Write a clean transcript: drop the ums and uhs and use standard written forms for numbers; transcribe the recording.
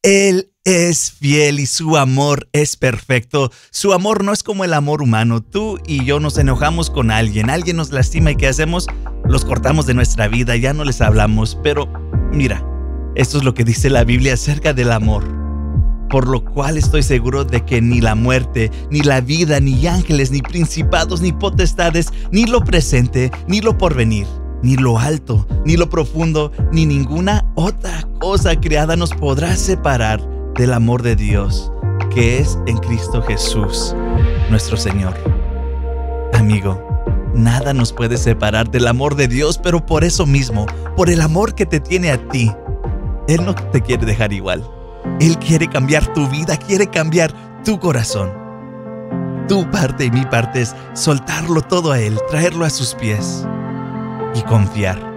Él es fiel y su amor es perfecto. Su amor no es como el amor humano. Tú y yo nos enojamos con alguien nos lastima y ¿qué hacemos? Los cortamos de nuestra vida, ya no les hablamos. Pero mira, esto es lo que dice la Biblia acerca del amor. Por lo cual estoy seguro de que ni la muerte, ni la vida, ni ángeles, ni principados, ni potestades, ni lo presente, ni lo porvenir, ni lo alto, ni lo profundo, ni ninguna otra cosa creada nos podrá separar del amor de Dios, que es en Cristo Jesús, nuestro Señor. Amigo, nada nos puede separar del amor de Dios, pero por eso mismo, por el amor que te tiene a ti, Él no te quiere dejar igual. Él quiere cambiar tu vida, quiere cambiar tu corazón. Tu parte y mi parte es soltarlo todo a Él, traerlo a sus pies y confiar.